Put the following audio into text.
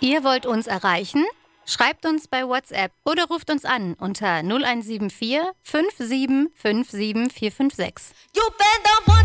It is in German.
Ihr wollt uns erreichen? Schreibt uns bei WhatsApp oder ruft uns an unter 0174 57 57 456.